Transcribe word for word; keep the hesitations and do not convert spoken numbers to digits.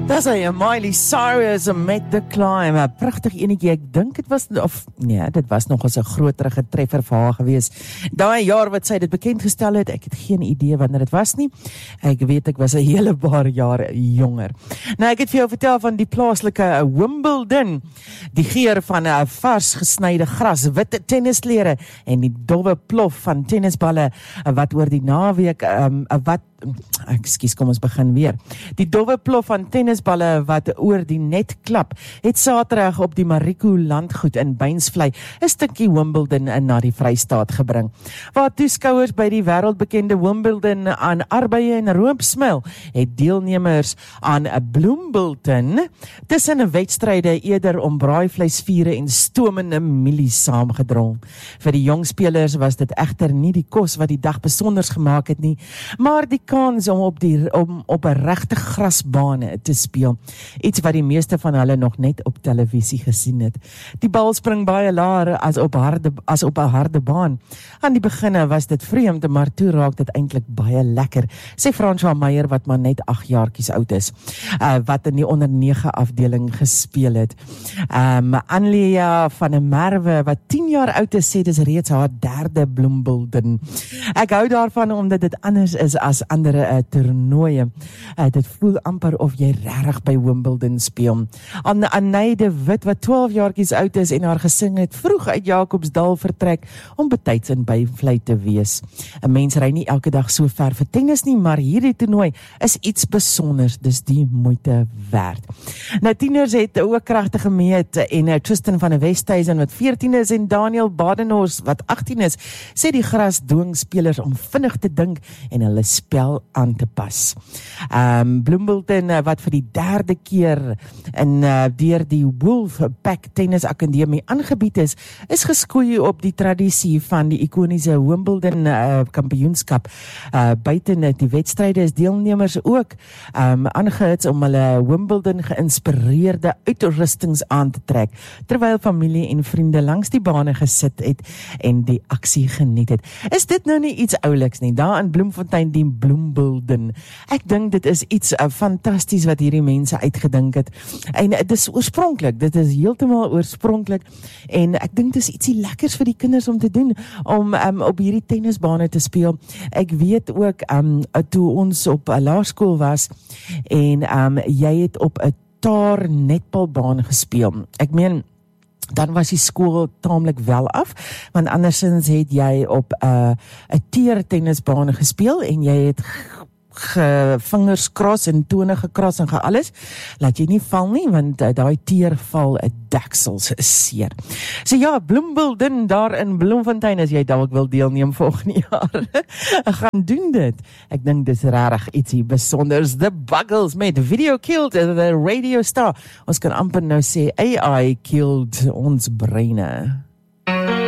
Dis hy, Miley Cyrus met The Climb, 'n pragtig enetjie. Ek dink dit was, of nee, dit was nog as 'n groterige treffer vir haar gewees. Daai jaar wat sy dit bekend gestel het, ek het geen idee wanneer dit was nie. Ek weet ek was 'n hele paar jaar jonger. Nou ek het vir jou vertel van die plaaslike Wimbledon, die geur van 'n vars gesnyde gras, witte tennisklere en die dowwe plof van tennisballe wat oor die naweek um, wat Ekskuus, kom ons begin weer. Die dowwe plof van tennisballe wat oor die net klap, het Saterdag op die Mariko landgoed in Beinsvlei 'n stukkie Wimbledon na die Vrystaat gebring, waar toeskouers by die wêreldbekende Wimbledon aan arbeye en roop smil, het deelnemers aan 'n Bloembilton tussen 'n wedstryde eerder om braaivleisvure en stomende mielies saamgedrong. Vir die jong spelers was dit egter nie die kos wat die dag besonders gemaak het nie, maar die kans om op die om op 'n regte grasbane te speel, iets wat die meeste van hulle nog net op televisie gesien het. Die bal spring baie laer as op harde as op 'n harde baan. Aan die beginne was dit vreemd, maar toe raak dit eintlik baie lekker, sê François Meyer wat maar net agt jaartjies oud is, uh, wat in die onder nege afdeling gespeel het. Um, Anlia van der Merwe wat tien jaar oud is, sê dis reeds haar derde Bloembilton. Ek hou daarvan omdat dit anders is as andere uh, toernooie. Uh, dit voel amper of jy regtig by Wimbledon speel. An Anay de Wit wat twaalf jaartjies oud is en haar gesin het vroeg uit Jacobsdal vertrek om betyds in Beinsvlei te wees. 'n Mens ry nie elke dag so ver vir tennis nie, maar hierdie toernooi is iets besonders, dis die moeite werd. Nou tieners het ook kragtig gemeet en uh, Tristan van der Westhuizen wat veertien is en Daniel Badenhorst wat agttien is, sê die gras dwing spelers om vinnig te dink en hulle spel aan te pas. Um, Bloembilton uh, wat vir die derde keer in uh, deur die Wolfpack Tennis Akademie aangebied is, is geskoei op die tradisie van die ikoniese Wimbledon uh, kampioenskap. Uh, buiten die wedstryde is deelnemers ook um, aangehits om hulle Wimbledon geïnspireerde uitrustings aan te trek, terwyl familie en vriende langs die bane gesit het en die aksie geniet het. Is dit nou nie iets ouliks nie, daar in Bloemfontein die Bloembilton? Ek dink dit is iets uh, fantasties wat hierdie mense uitgedink het, en uh, dit is oorspronklik, dit is heeltemal oorspronklik, en ek dink dit is ietsie lekkers vir die kinders om te doen, om um, op hierdie tennisbane te speel. Ek weet ook, um, toe ons op uh, laerskool was, en um, jy het op 'n taar netbalbaan gespeel. Ek meen, dan was die skool taamlik wel af, want andersins het jy op 'n uh, 'n teer tennisbaan gespeel, en jy het ge vingers kras en tone gekras en ge alles, laat jy nie val nie, want uh, daai teer val 'n deksels seer. So ja, Bloembilton daar in Bloemfontein, as jy dalk wil deelneem volgende jaar, gaan doen dit. Ek dink dis regtig ietsie besonders. The Buggles met Video Killed the Radio Star. Ons kan amper nou sê A I killed ons breine.